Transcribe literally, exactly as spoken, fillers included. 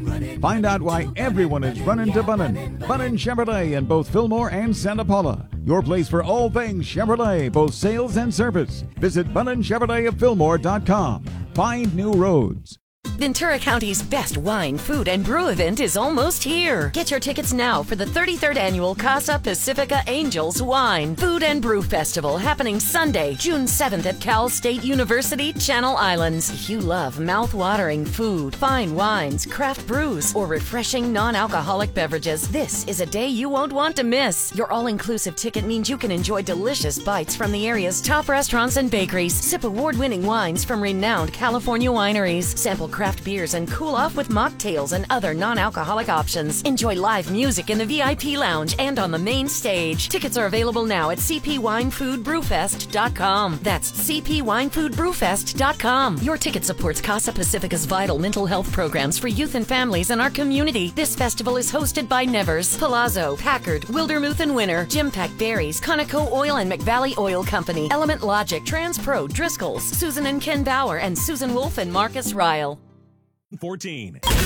Find out why everyone is running to Bunnin. Bunnin Chevrolet in both Fillmore and Santa Paula. Your place for all things Chevrolet, both sales and service. Visit Bunnin Chevrolet of Fillmore dot com. Find new roads. Ventura County's best wine, food, and brew event is almost here. Get your tickets now for the thirty-third Annual Casa Pacifica Angels Wine, Food, and Brew Festival happening Sunday, June seventh at Cal State University, Channel Islands. If you love mouth-watering food, fine wines, craft brews, or refreshing non-alcoholic beverages, this is a day you won't want to miss. Your all-inclusive ticket means you can enjoy delicious bites from the area's top restaurants and bakeries, sip award-winning wines from renowned California wineries, sample craft beers, and cool off with mocktails and other non-alcoholic options. Enjoy live music in the V I P lounge and on the main stage. Tickets are available now at c p wine food brew fest dot com. That's c p wine food brew fest dot com. Your ticket supports Casa Pacifica's vital mental health programs for youth and families in our community. This festival is hosted by Nevers, Palazzo, Packard, Wildermuth and Winter, Jim Pack Berries, Conoco Oil and McValley Oil Company, Element Logic, TransPro, Driscoll's, Susan and Ken Bauer, and Susan Wolf and Marcus Ryle. fourteen.